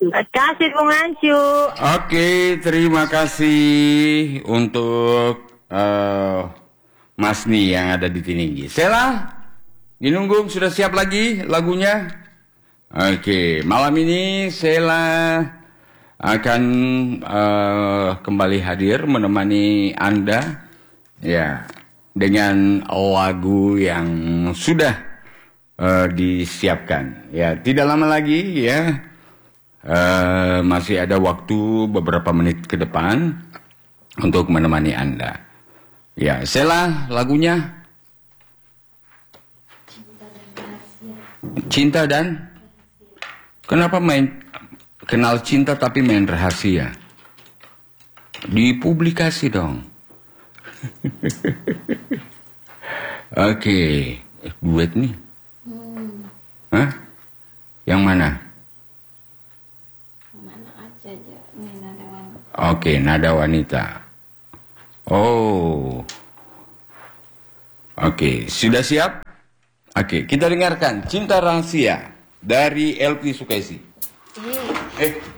Terima kasih Bung Ancu. Oke, terima kasih untuk Mas Ni yang ada di Tininggi. Sela, Ginunggung sudah siap lagi lagunya? Oke, malam ini Sela akan kembali hadir menemani Anda ya dengan lagu yang sudah disiapkan. Ya, tidak lama lagi ya. Masih ada waktu beberapa menit ke depan untuk menemani Anda. Ya, Sela lagunya Cinta dan kenapa main kenal cinta tapi main rahasia? Dipublikasi dong. Oke, duet nih. Hah? Yang mana? Mana aja nih nada wanita. Oke, nada wanita. Oh. Oke, sudah siap? Oke, kita dengarkan Cinta Rahasia dari Elvi Sukaisi.